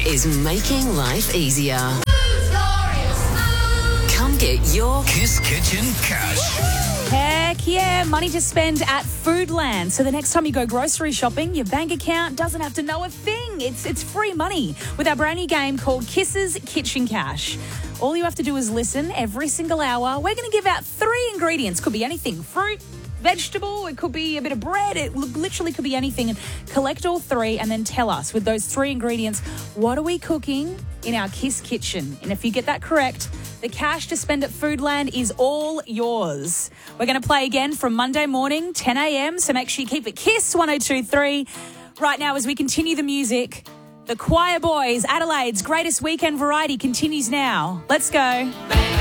is making life easier. Come get your Kiss Kitchen Cash. Heck yeah, money to spend at Foodland. So the next time you go grocery shopping, your bank account doesn't have to know a thing. It's free money with our brand new game called Kisses Kitchen Cash. All you have to do is listen every single hour. We're going to give out 3 ingredients. Could be anything. Fruit, vegetable, it could be a bit of bread. It literally could be anything. And collect all 3 and then tell us with those 3 ingredients, what are we cooking in our Kiss Kitchen? And if you get that correct, the cash to spend at Foodland is all yours. We're going to play again from Monday morning, 10 a.m, so make sure you keep it Kiss 102.3. Right now, as we continue the music, the Choir Boys, Adelaide's greatest weekend variety continues now. Let's go.